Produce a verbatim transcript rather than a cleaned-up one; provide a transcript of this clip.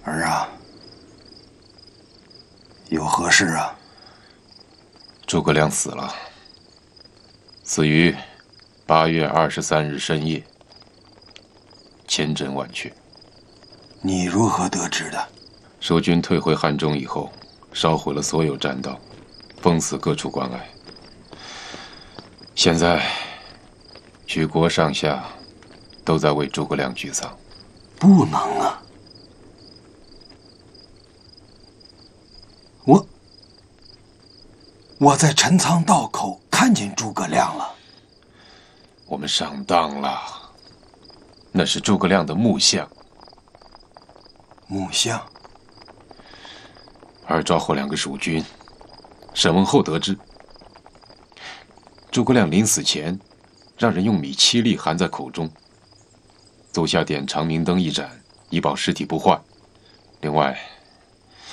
儿啊，有何事啊？ 诸葛亮死了，死于八月二十三日深夜，千真万确。 你如何得知的？ 蜀军退回汉中以后，烧毁了所有栈道，封死各处关隘。现在，举国上下都在为诸葛亮举丧。 不能啊！我我在陈仓道口看见诸葛亮了。 我们上当了，那是诸葛亮的木像。 木像。 而抓获两个蜀军，审问后得知，诸葛亮临死前，让人用米七粒含在口中，奏下点长明灯一盏，以保尸体不坏。另外，